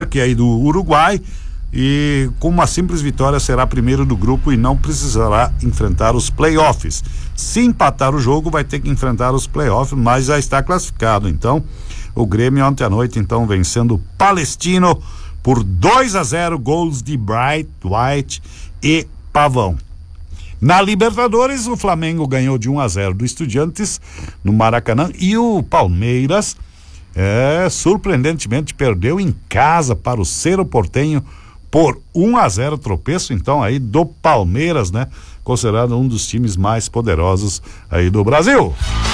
Parque aí do Uruguai, e com uma simples vitória será primeiro do grupo e não precisará enfrentar os playoffs. Se empatar o jogo, vai ter que enfrentar os playoffs, mas já está classificado. Então, o Grêmio ontem à noite, então, vencendo o Palestino por 2-0, gols de Bright, White e Pavão. Na Libertadores, o Flamengo ganhou de 1-0 do Estudiantes no Maracanã, e o Palmeiras surpreendentemente perdeu em casa para o Cerro Porteño por 1-0, tropeço então aí do Palmeiras, né? Considerado um dos times mais poderosos aí do Brasil.